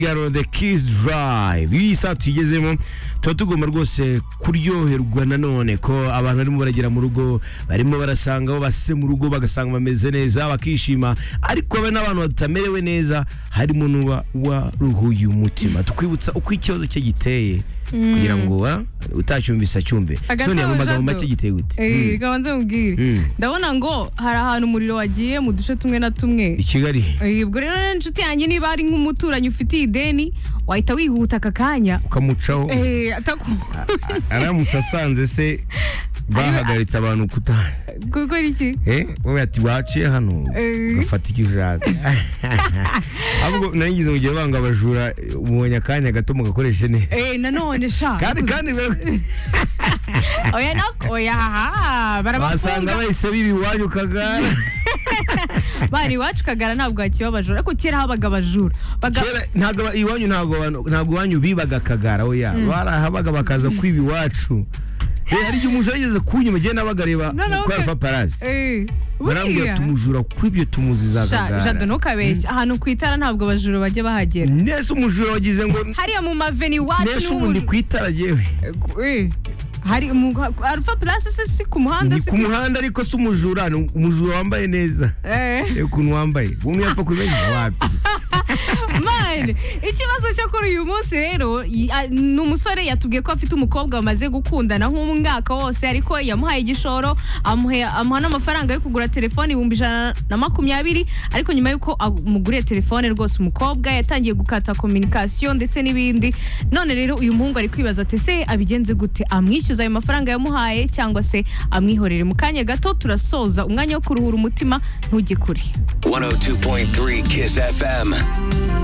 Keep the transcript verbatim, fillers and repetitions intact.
Garo the Kiss Drive iyi saa tugezemo tuba tugomba rwose kuryoherwa nanone ko abantu barimo baragera mu rugo barimo barasanga aho base mu rugo bagasanga bameze neza bakishima ariko abe n'abantu batamerewe neza harimo nuba waruhuye umutima tukwibutsa uko ikibazo cye giteye kugira ngo utacyumvisa cyumve Sonia mu magambo make giteye gute eh gabanze mubwire ndabona ngo hari ahantu umuriro wagiye mu duce tumwe na tumwe i Kigali eh ubwo rero inshuti yanjye niba ari nk'umuturanyi ufite ideni wahita wihuta akakanya ukamucaho eh ataku aramutse asanze se bahagaritse abantu kutana kuko iki eh wowe ati waciye hano gafata ikijaka ahubwo nangize mu gihe banga abajura ubonye akanya gato mugakoreshe neza eh nanone sha kandi kandi oya nako oya ha barabafunga bahise bibi wanyu Kagara bari wacu Kagara ntabwo hakiba abajura ariko kera habaga abajura kera ntabwo iwanyu ntabwo ntabwo wanyu bibaga Kagara oya barahabaga bakaza kwiba iwacu Eh hari umujura yigeze kunyuma gihe nabagareba kwa Faparazi eh barambye tumujura kwibyo tumuziza Kagara jado no kabeshya ahantu kwitara ntabwo abajura bajye bahagera nese umujura wagize ngo hariya mu maveni wacu nese ubundi kwitara jewe eh hari Alpha Plus se ku muhanda se ku muhanda ariko se umujura umujura wambaye neza eh ukuntu wambaye umwe yapfa kubiza wapi man ikibazo cyo kuri uyu munsi rero n'umusore yatubwiye ko afite umukobwa bamaze gukundana nk'umwaka wose ariko yamuhaye igishoro amuha n'amafaranga yo kugura telefone ibihumbi ijana na makumyabiri ariko nyuma yuko amuguriye telefone rwose umukobwa yatangiye gukata communication ndetse n'ibindi none rero uyu muhungu ari kwibaza ati se abigenze gute amwishyuza ayo mafaranga yamuhaye cyangwa se amwihorere mu kanya gato turasoza umwanya wo kuruhura umutima ntujye kure one oh two point three Kiss F M.